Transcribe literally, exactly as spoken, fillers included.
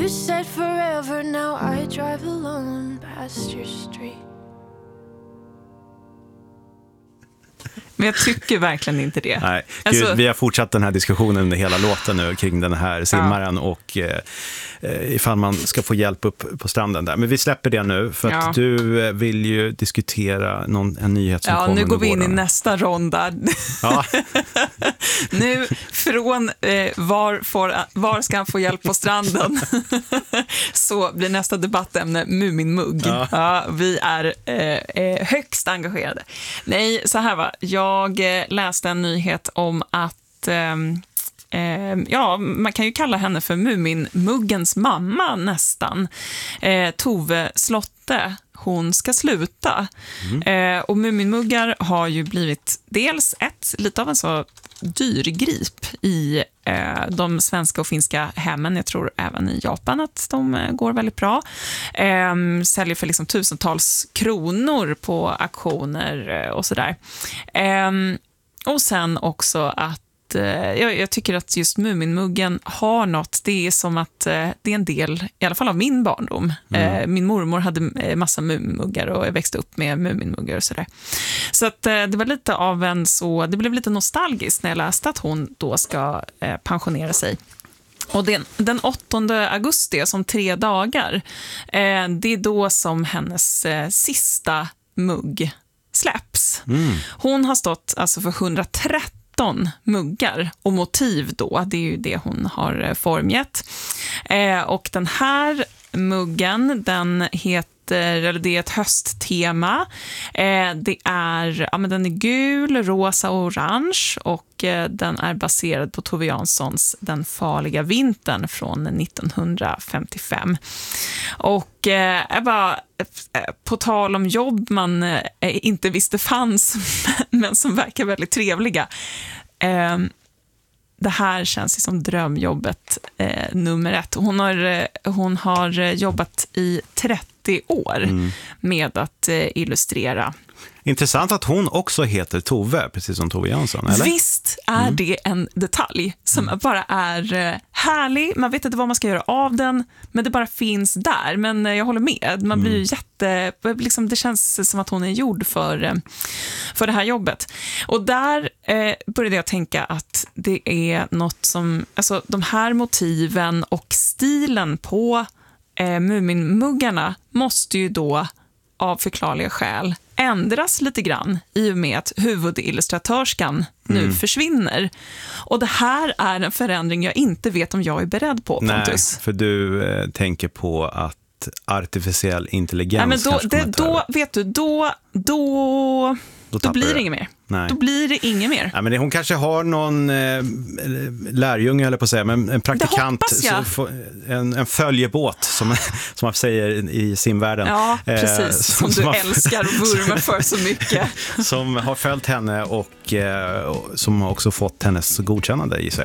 You said forever, now I drive alone past your street. Men jag tycker verkligen inte det. Nej, alltså... Gud, vi har fortsatt den här diskussionen under hela låten nu kring den här simmaren ja. och eh, ifall man ska få hjälp upp på stranden där. Men vi släpper det nu för att ja. du vill ju diskutera någon, en nyhet som ja, kommer. Ja, nu går vi in vården. i nästa ronda. Ja. Nu från eh, var, får, var ska han få hjälp på stranden så blir nästa debattämne Muminmugg. Ja. Ja, vi är eh, högst engagerade. Nej, så här va. Jag läste en nyhet om att eh, ja, man kan ju kalla henne för Muminmuggens mamma nästan. Eh, Tove Slotte. Hon ska sluta. Mm. Eh, och Muminmuggar har ju blivit dels ett, lite av en så dyrgrip i eh, de svenska och finska hemmen. Jag tror även i Japan att de eh, går väldigt bra. Eh, säljer för liksom tusentals kronor på auktioner eh, och sådär. Eh, och sen också att Jag, jag tycker att just Muminmuggen har något. Det är som att eh, det är en del, i alla fall av min barndom. Mm. Eh, min mormor hade massa Muminmuggar och jag växte upp med Muminmuggar och sådär. Så att eh, det var lite av en så, det blev lite nostalgiskt när jag läste att hon då ska eh, pensionera sig. Och den, den åttonde augusti, som tre dagar, eh, det är då som hennes eh, sista mugg släpps. Mm. Hon har stått alltså för hundratrettio muggar och motiv då, det är ju det hon har formgett. Eh, och den här muggen, den heter, eller det är ett hösttema. Eh, det är, ja men den är gul, rosa och orange och eh, den är baserad på Tove Janssons Den farliga vintern från nittonhundrafemtiofem. Och eh, jag bara, på tal om jobb man eh, inte visste fanns men som verkar väldigt trevliga. Eh, det här känns ju som drömjobbet eh, nummer ett. Hon har, eh, hon har jobbat i trettio år mm. med att eh, illustrera. Intressant att hon också heter Tove, precis som Tove Jansson, eller? Visst är mm. det en detalj som mm. bara är eh, härlig. Man vet inte vad man ska göra av den, men det bara finns där. Men eh, jag håller med. Man blir ju mm. jätte... Liksom, det känns som att hon är gjord för, eh, för det här jobbet. Och där eh, började jag tänka att det är något som... Alltså, de här motiven och stilen på eh, Muminmuggarna måste ju då av förklarliga skäl ändras lite grann i och med att huvudillustratörskan nu mm. försvinner. Och det här är en förändring jag inte vet om jag är beredd på, Pontus. Nej, för du eh, tänker på att artificiell intelligens... Nej, men då, det, då vet du, då... då... Då, då blir det inget mer. Nej. Då blir det inget mer. Ja, men det, hon kanske har någon eh, lärjunge, eller på att säga, men en praktikant, så, en, en följebåt som, som man säger i simvärlden. Ja, precis. Eh, som, som du har, älskar och vurmar för så mycket. Som har följt henne och eh, som har också fått hennes godkännande i sig.